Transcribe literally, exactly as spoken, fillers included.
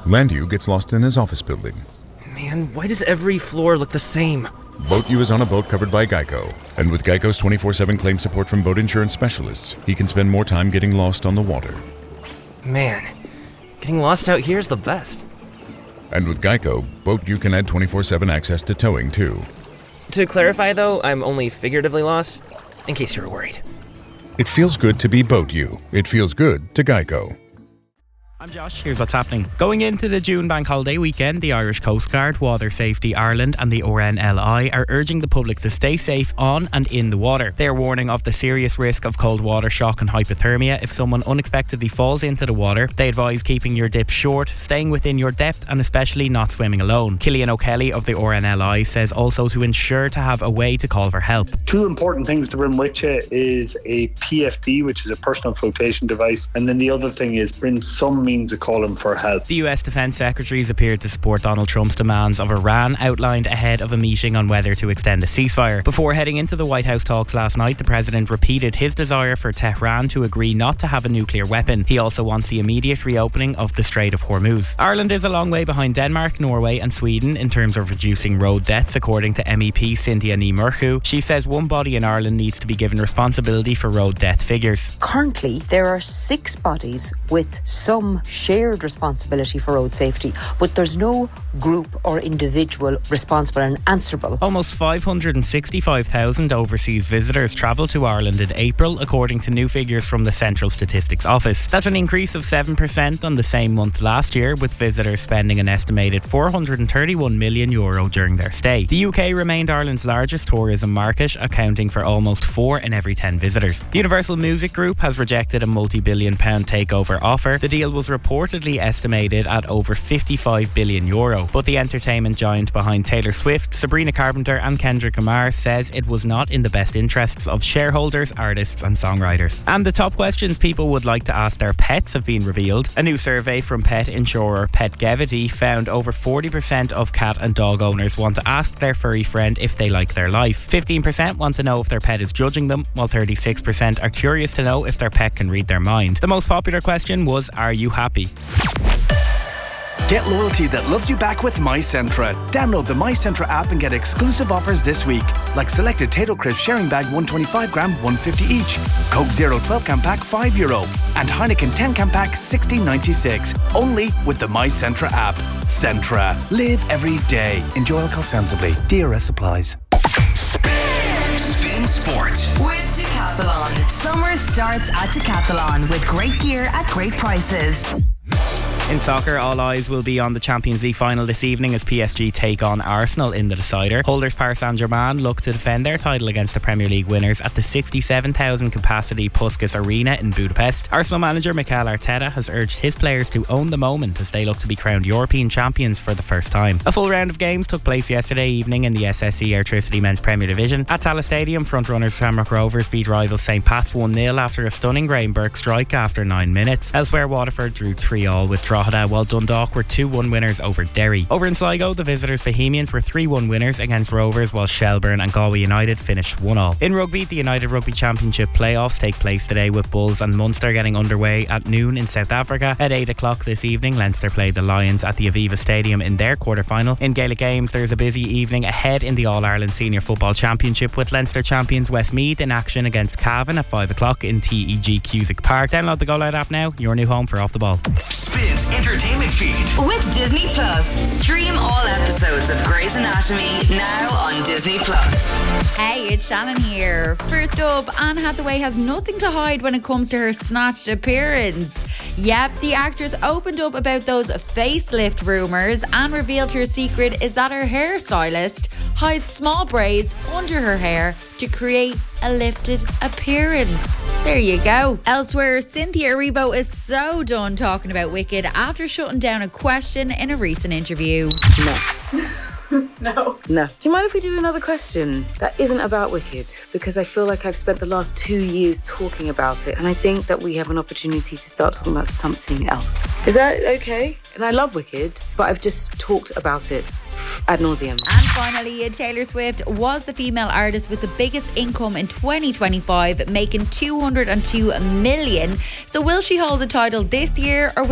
Landu gets lost in his office building. Man, why does every floor look the same? Boat U is on a boat covered by Geico. And with Geico's twenty-four seven claim support from boat insurance specialists, he can spend more time getting lost on the water. Man, getting lost out here is the best. And with Geico, Boat U can add twenty-four seven access to towing too. To clarify though, I'm only figuratively lost, in case you were worried. It feels good to be Boat U. It feels good to Geico. I'm Josh, here's what's happening. Going into the June bank holiday weekend, the Irish Coast Guard, Water Safety Ireland and the R N L I are urging the public to stay safe on and in the water. They are warning of the serious risk of cold water shock and hypothermia if someone unexpectedly falls into the water. They advise keeping your dip short, staying within your depth and especially not swimming alone. Killian O'Kelly of the R N L I says also to ensure to have a way to call for help. Two important things to bring with you is a P F D, which is a personal flotation device, and then the other thing is bring some means of calling for help. The U S Defence Secretaries appeared to support Donald Trump's demands of Iran, outlined ahead of a meeting on whether to extend a ceasefire. Before heading into the White House talks last night, the President repeated his desire for Tehran to agree not to have a nuclear weapon. He also wants the immediate reopening of the Strait of Hormuz. Ireland is a long way behind Denmark, Norway and Sweden in terms of reducing road deaths, according to M E P Cynthia Ní Murchu. She says one body in Ireland needs to be given responsibility for road death figures. Currently, there are six bodies with some shared responsibility for road safety, but there's no group or individual responsible and answerable. Almost five hundred sixty-five thousand overseas visitors travelled to Ireland in April, according to new figures from the Central Statistics Office. That's an increase of seven percent on the same month last year, with visitors spending an estimated four hundred thirty-one million euro during their stay. The U K remained Ireland's largest tourism market, accounting for almost four in every ten visitors. The Universal Music Group has rejected a multi-billion pound takeover offer. The deal was reportedly estimated at over fifty-five billion euro, but the entertainment giant behind Taylor Swift, Sabrina Carpenter and Kendrick Lamar says it was not in the best interests of shareholders, artists and songwriters. And the top questions people would like to ask their pets have been revealed. A new survey from pet insurer Petgevity found over forty percent of cat and dog owners want to ask their furry friend if they like their life. fifteen percent want to know if their pet is judging them, while thirty-six percent are curious to know if their pet can read their mind. The most popular question was, are you happy? Get loyalty that loves you back with MyCentra. Download the MyCentra app and get exclusive offers this week, like selected Tato Crisp sharing bag one twenty-five gram, one fifty each, Coke Zero twelve can pack five euro, and Heineken ten can pack sixteen ninety-six. Only with the MyCentra app. Centra. Live every day. Enjoy alcohol sensibly. D R S applies. Spin Sport with Decathlon. Summer starts at Decathlon with great gear at great prices. In soccer, all eyes will be on the Champions League final this evening as P S G take on Arsenal in the decider. Holders Paris Saint-Germain look to defend their title against the Premier League winners at the sixty-seven thousand capacity Puskas Arena in Budapest. Arsenal manager Mikel Arteta has urged his players to own the moment as they look to be crowned European champions for the first time. A full round of games took place yesterday evening in the S S E Airtricity Men's Premier Division. At Tallaght Stadium, frontrunners Shamrock Rovers beat rivals St Pat's one nil after a stunning Graham Burke strike after nine minutes. Elsewhere, Waterford drew three all with Drogheda, while Dundalk were two one winners over Derry. Over in Sligo, the visitors Bohemians were three one winners against Rovers, while Shelburne and Galway United finished one all. In rugby, the United Rugby Championship playoffs take place today, with Bulls and Munster getting underway at noon in South Africa. At eight o'clock this evening, Leinster play the Lions at the Aviva Stadium in their quarter-final. In Gaelic games, there's a busy evening ahead in the All-Ireland Senior Football Championship, with Leinster champions Westmeath in action against Cavan at five o'clock in T E G Cusack Park. Download the Go Loud app now, your new home for Off the Ball. Spins Entertainment Feed with Disney Plus. Stream all episodes of Grey's Anatomy now on Disney Plus. Hey, it's Shannon here. First up, Anne Hathaway has nothing to hide when it comes to her snatched appearance. Yep, the actress opened up about those facelift rumours and revealed her secret is that her hairstylist hides small braids under her hair to create a lifted appearance. There you go. Elsewhere, Cynthia Erivo is so done talking about Wicked after shutting down a question in a recent interview. No. No. No. Do you mind if we do another question that isn't about Wicked? Because I feel like I've spent the last two years talking about it, and I think that we have an opportunity to start talking about something else. Is that okay? And I love Wicked, but I've just talked about it ad nauseum. And finally, Taylor Swift was the female artist with the biggest income in twenty twenty-five, making two hundred two million. So will she hold the title this year, or will